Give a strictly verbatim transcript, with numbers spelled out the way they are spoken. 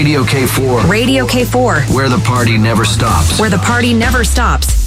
Radio K four. Radio K four. Where the party never stops. Where the party never stops.